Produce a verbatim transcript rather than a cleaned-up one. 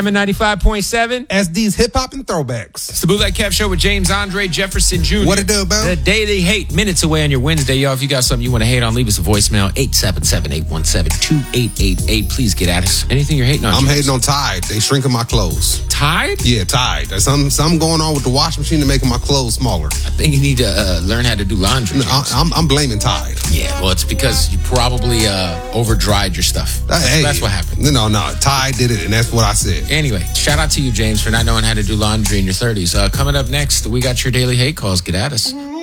ninety-five point seven. S D's Hip Hop and Throwbacks. It's the Bootleg Kev Show with James Andre Jefferson Junior What it do, man? The Daily Hate. Minutes away on your Wednesday, y'all. If you got something you want to hate on, leave us a voicemail. eight seven seven, eight one seven, two eight eight eight. Please get at us. Anything you're hating on? I'm James? hating on Tide. They shrinking my clothes. Tide? Yeah, Tide. There's something, something going on with the washing machine to making my clothes smaller. I think you need to uh, learn how to do laundry. No, I, I'm, I'm blaming Tide. Yeah, well, it's because you probably uh, over-dried your stuff. That's, hey, that's what happened. No, no, Tide did it, and that's what I said. Anyway, shout out to you, James, for not knowing how to do laundry in your thirties. Uh, coming up next, we got your Daily Hate calls. Get at us.